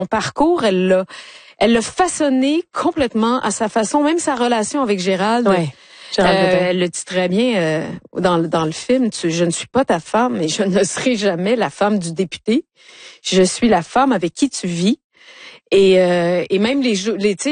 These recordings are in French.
parcours, elle l'a façonné complètement à sa façon, même sa relation avec Gérald. Ouais. Elle le dit très bien dans le film. Je ne suis pas ta femme et je ne serai jamais la femme du député. Je suis la femme avec qui tu vis. Et même ils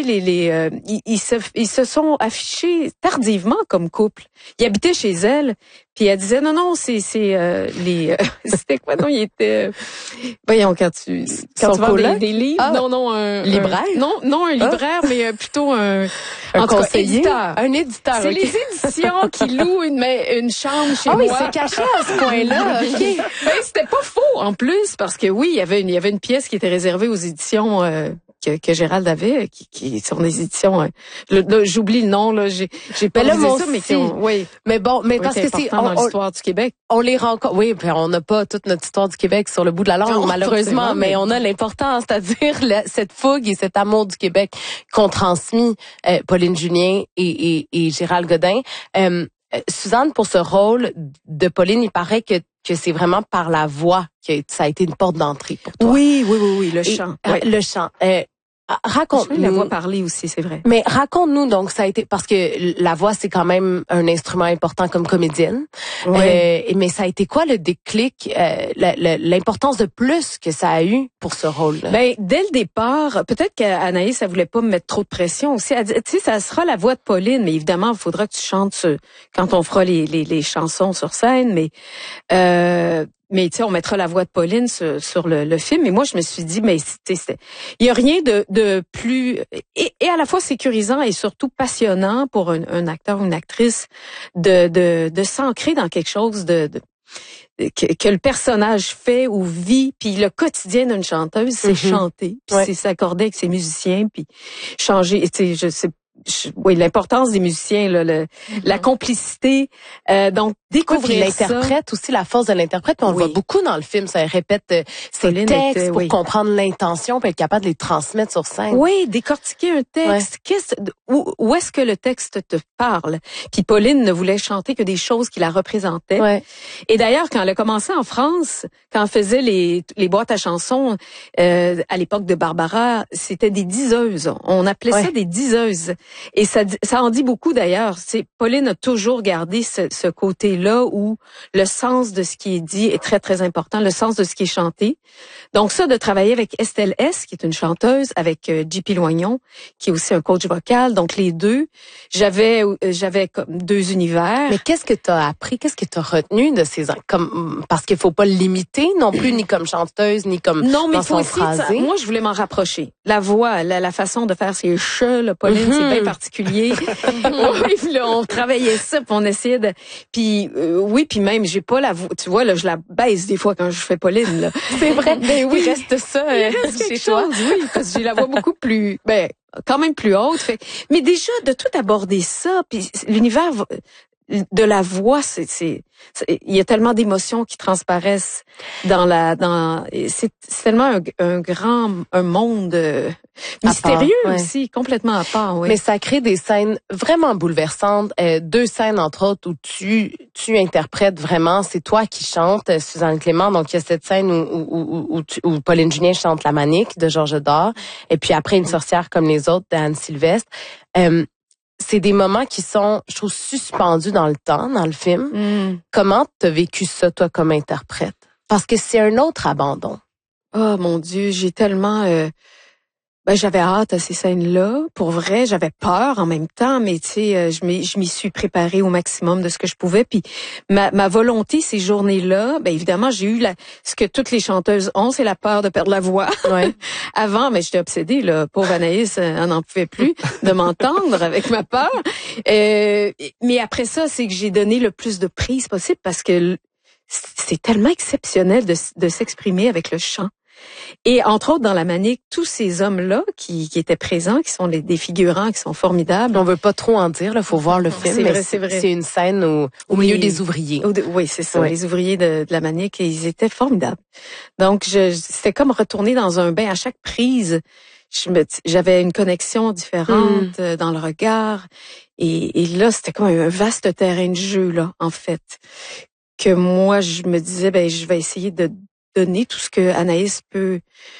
se sont affichés tardivement comme couple. Ils habitaient chez elle, puis elle disait non c'est c'était quoi non il était voyons quand tu vends des livres non un libraire non un libraire mais plutôt un conseiller un éditeur. C'est les éditions qui louent une chambre chez moi. Oui, c'est caché à ce point-là. Okay. Ben c'était pas faux en plus parce que oui il y avait une pièce qui était réservée aux éditions que Gérald avait, qui sont des éditions. J'oublie le nom là, j'ai pas dit ça, mais oui. Mais bon, mais parce que c'est dans l'histoire du Québec. On les rencontre. Oui, puis on n'a pas toute notre histoire du Québec sur le bout de la langue, malheureusement, mais on a l'importance, c'est-à-dire cette fougue et cet amour du Québec qu'ont transmis Pauline Julien et Gérald Godin. Suzanne, pour ce rôle de Pauline, il paraît que c'est vraiment par la voix que ça a été une porte d'entrée pour toi. Oui, le chant. Le chant. Raconte-nous. La voix parlée aussi, c'est vrai. Mais raconte-nous donc, ça a été parce que la voix c'est quand même un instrument important comme comédienne. Oui. Mais ça a été quoi le déclic, l'importance de plus que ça a eu pour ce rôle-là? Ben dès le départ, peut-être qu'Anaïs, elle voulait pas me mettre trop de pression aussi. Elle dit, tu sais, ça sera la voix de Pauline, mais évidemment, il faudra que tu chantes quand on fera les chansons sur scène, mais tu sais, on mettra la voix de Pauline sur le film. Et moi, je me suis dit, mais il y a rien de plus et à la fois sécurisant et surtout passionnant pour un acteur ou une actrice de s'ancrer dans quelque chose que le personnage fait ou vit. Puis le quotidien d'une chanteuse, c'est chanter, puis c'est s'accorder avec ses musiciens, puis changer. Tu sais, oui, l'importance des musiciens, là, la complicité, donc découvrir l'interprète aussi, la force de l'interprète, on le voit beaucoup dans le film, ça répète ses textes pour comprendre l'intention, puis être capable de les transmettre sur scène. Oui, décortiquer un texte, où est-ce que le texte te parle? Puis Pauline ne voulait chanter que des choses qui la représentaient. Ouais. Et d'ailleurs, quand elle a commencé en France, quand elle faisait les boîtes à chansons, à l'époque de Barbara, c'était des diseuses. On appelait ça des diseuses. Et ça en dit beaucoup d'ailleurs. Pauline a toujours gardé ce côté-là où le sens de ce qui est dit est très, très important, le sens de ce qui est chanté. Donc ça, de travailler avec Estelle S, qui est une chanteuse, avec JP Loignon, qui est aussi un coach vocal. Donc les deux, j'avais comme deux univers. Mais qu'est-ce que tu as appris? Qu'est-ce que tu as retenu de ces... parce qu'il faut pas le limiter non plus, ni comme chanteuse, ni comme dans son phrasé. Moi, je voulais m'en rapprocher. La voix, la façon de faire ses cheveux, là, Pauline, c'est bien particulier. Oui, là, on travaillait ça, puis on essayait de... Puis oui, puis même, j'ai pas la voix... Tu vois, là, je la baisse des fois quand je fais Pauline, là. C'est vrai. Ben oui. Il reste ça chez toi. Oui, parce que j'ai la voix beaucoup plus... quand même plus haute. Mais déjà, de tout aborder ça, puis l'univers de la voix, il y a tellement d'émotions qui transparaissent c'est tellement un monde mystérieux aussi, complètement à part. Oui. Mais ça crée des scènes vraiment bouleversantes. Deux scènes entre autres où tu interprètes vraiment, c'est toi qui chantes, Suzanne Clément. Donc il y a cette scène où Pauline Julien chante La Manique de Georges Dard, et puis après Une sorcière comme les autres d'Anne Sylvestre. C'est des moments qui sont, je trouve, suspendus dans le temps, dans le film. Comment t'as vécu ça, toi, comme interprète? Parce que c'est un autre abandon. Oh, mon Dieu, j'ai tellement... j'avais hâte à ces scènes-là. Pour vrai, j'avais peur en même temps, mais tu sais, je m'y suis préparée au maximum de ce que je pouvais. Puis ma volonté ces journées-là, évidemment, j'ai eu ce que toutes les chanteuses ont, c'est la peur de perdre la voix. Ouais. Avant, mais j'étais obsédée, là. Pauvre Anaïs, elle n'en pouvait plus de m'entendre avec ma peur. Mais après ça, c'est que j'ai donné le plus de prise possible parce que c'est tellement exceptionnel de s'exprimer avec le chant. Et entre autres, dans La Manique, tous ces hommes-là qui étaient présents, qui sont des figurants, qui sont formidables. On veut pas trop en dire, là, faut voir le film. C'est vrai. C'est une scène au milieu des ouvriers. Oui, c'est ça, les ouvriers de La Manique, et ils étaient formidables. Donc, c'était comme retourner dans un bain à chaque prise. J'avais une connexion différente dans le regard. Et là, c'était comme un vaste terrain de jeu, là, en fait. Que moi, je me disais, je vais essayer de donner tout ce que Anaïs peut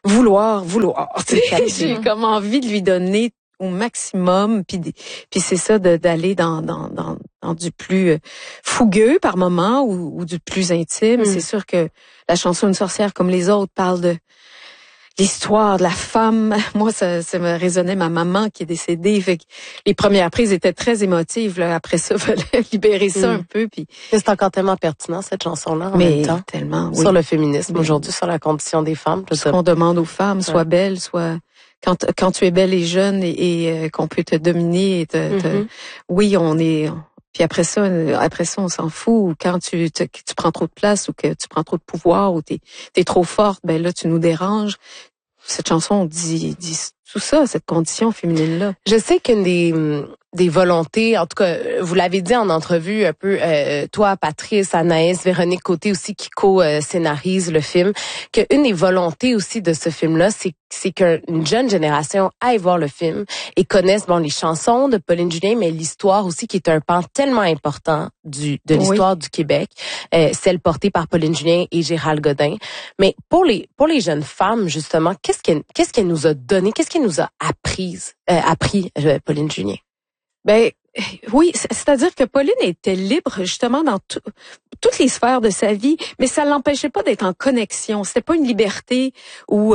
vouloir. J'ai comme envie de lui donner au maximum, puis c'est ça d'aller dans du plus fougueux par moment ou du plus intime. C'est sûr que la chanson Une sorcière comme les autres parle de l'histoire de la femme. Moi, ça me résonnait, ma maman qui est décédée. Fait que les premières prises étaient très émotives. Là. Après ça, il fallait libérer ça un peu. Puis c'est encore tellement pertinent, cette chanson-là, en même temps. Tellement, oui. Sur le féminisme, aujourd'hui, sur la condition des femmes. Ce qu'on demande aux femmes, sois belle, sois... Quand tu es belle et jeune et qu'on peut te dominer, oui, on est... Puis après ça, on s'en fout. Ou quand tu prends trop de place ou que tu prends trop de pouvoir ou t'es trop forte, ben là, tu nous déranges. Cette chanson dit tout ça, cette condition féminine-là. Je sais qu'une des volontés, en tout cas, vous l'avez dit en entrevue un peu, toi, Patrice, Anaïs, Véronique Côté aussi, qui co-scénarise le film, qu'une des volontés aussi de ce film-là, c'est qu'une jeune génération aille voir le film et connaisse, les chansons de Pauline Julien, mais l'histoire aussi, qui est un pan tellement important de l'histoire du Québec, celle portée par Pauline Julien et Gérald Godin. Mais pour les jeunes femmes, justement, qu'est-ce qu'elle nous a donné, qu'est-ce qu'elle nous a appris, Pauline Julien? Ben oui, c'est-à-dire que Pauline était libre justement dans toutes les sphères de sa vie, mais ça l'empêchait pas d'être en connexion. C'était pas une liberté où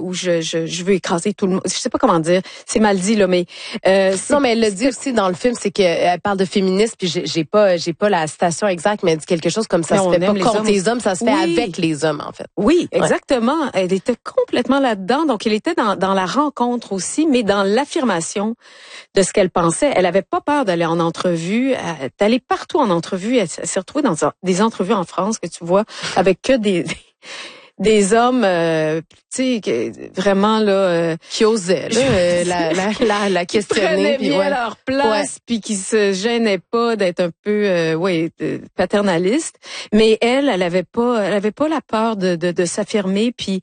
je veux écraser tout le monde. Je sais pas comment dire, c'est mal dit là, mais non, mais elle le dit aussi dans le film, c'est qu'elle parle de féminisme, puis j'ai pas la citation exacte, mais elle dit quelque chose comme ça se fait pas contre les hommes, ça se fait avec les hommes en fait. Oui, exactement. Elle était complètement là-dedans, donc elle était dans la rencontre aussi, mais dans l'affirmation de ce qu'elle pensait. Elle avait pas peur d'aller en entrevue, d'aller partout en entrevue. Elle s'est retrouvée dans des entrevues en France que tu vois avec que des hommes, tu sais, vraiment là, qui osaient la questionner, qui prenaient bien leur place, puis qui se gênaient pas d'être un peu, paternaliste. Mais elle avait pas la peur de s'affirmer, puis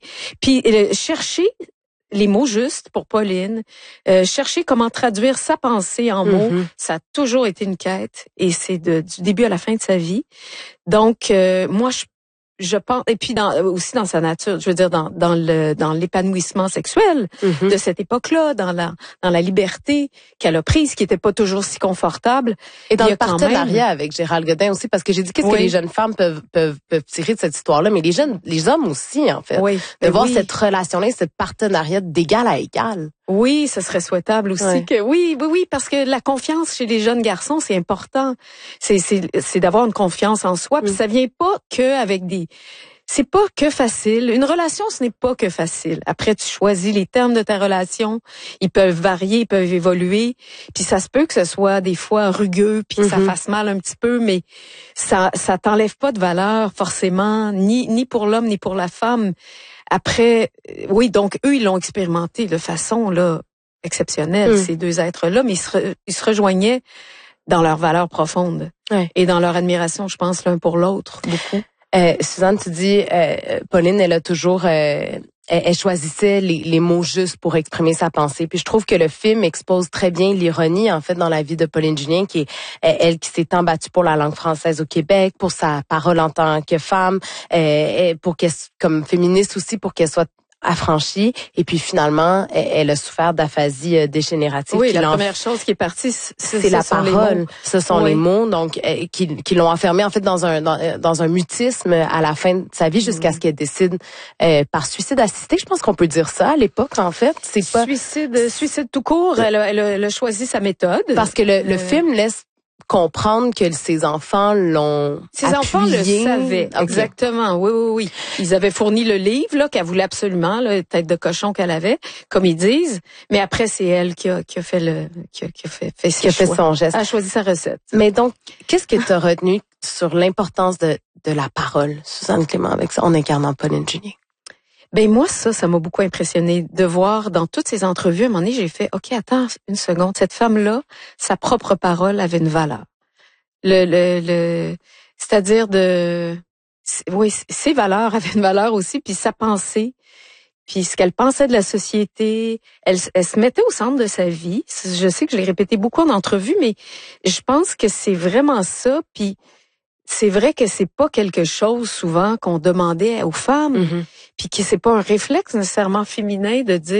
chercher les mots justes pour Pauline, chercher comment traduire sa pensée en mots, ça a toujours été une quête et c'est du début à la fin de sa vie. Donc moi je pense, et puis aussi dans sa nature, je veux dire dans l'épanouissement sexuel de cette époque-là, dans la liberté qu'elle a prise, qui était pas toujours si confortable, et dans le partenariat avec Gérald Godin aussi, parce que j'ai dit qu'est-ce que les jeunes femmes peuvent tirer de cette histoire-là, mais les hommes aussi en fait, de voir cette relation-là, ce partenariat d'égal à égal. Oui, ce serait souhaitable aussi que oui, parce que la confiance chez les jeunes garçons, c'est important. C'est d'avoir une confiance en soi, puis ça vient pas que avec c'est pas que facile. Une relation, ce n'est pas que facile. Après, tu choisis les termes de ta relation. Ils peuvent varier, ils peuvent évoluer. Puis ça se peut que ce soit des fois rugueux, puis que ça fasse mal un petit peu, mais ça t'enlève pas de valeur forcément, ni pour l'homme, ni pour la femme. Après, oui, donc eux, ils l'ont expérimenté de façon là exceptionnelle, ces deux êtres-là, mais ils se rejoignaient dans leurs valeurs profondes et dans leur admiration, je pense, l'un pour l'autre, beaucoup. Suzanne, tu dis, Pauline, elle a toujours... Elle choisissait les mots justes pour exprimer sa pensée. Puis je trouve que le film expose très bien l'ironie, en fait, dans la vie de Pauline Julien, qui est elle qui s'est tant battue pour la langue française au Québec, pour sa parole en tant que femme, pour qu'elle, comme féministe aussi, pour qu'elle soit affranchie. Et puis finalement, elle a souffert d'aphasie dégénérative. Oui, la première chose qui est partie, c'est la parole. Ce sont les mots, donc qui l'ont enfermée en fait dans un mutisme à la fin de sa vie jusqu'à ce qu'elle décide par suicide assisté. Je pense qu'on peut dire ça à l'époque en fait. C'est pas suicide tout court. Elle a choisi sa méthode parce que le film laisse comprendre que ses enfants l'ont appuyé. Enfants le savaient. Exactement. Oui. Ils avaient fourni le livre, là, qu'elle voulait absolument, la tête de cochon qu'elle avait, comme ils disent. Mais après, c'est elle qui a fait son geste. Elle a choisi sa recette. Mais donc, qu'est-ce que tu as retenu sur l'importance de la parole, Suzanne Clément, avec ça, en incarnant Pauline Julien? Ben moi, ça m'a beaucoup impressionné de voir dans toutes ces entrevues. À un moment donné, j'ai fait, OK, attends une seconde. Cette femme-là, sa propre parole avait une valeur. C'est-à-dire ses valeurs avaient une valeur aussi, puis sa pensée, puis ce qu'elle pensait de la société. Elle se mettait au centre de sa vie. Je sais que je l'ai répété beaucoup en entrevue, mais je pense que c'est vraiment ça. Puis c'est vrai que c'est pas quelque chose souvent qu'on demandait aux femmes. puis que c'est pas un réflexe nécessairement féminin de dire